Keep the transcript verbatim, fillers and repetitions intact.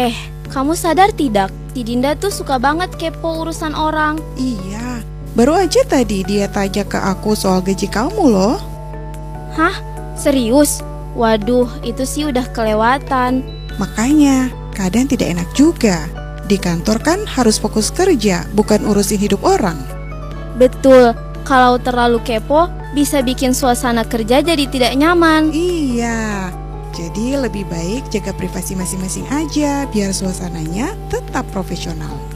Eh, kamu sadar tidak? Si Dinda tuh suka banget kepo urusan orang. Iya, baru aja tadi dia tanya ke aku soal gaji kamu loh. Hah? Serius? Waduh, itu sih udah kelewatan. Makanya, kadang tidak enak juga. Di kantor kan harus fokus kerja, bukan urusin hidup orang. Betul, kalau terlalu kepo bisa bikin suasana kerja jadi tidak nyaman. Iya, jadi lebih baik jaga privasi masing-masing aja biar suasananya tetap profesional.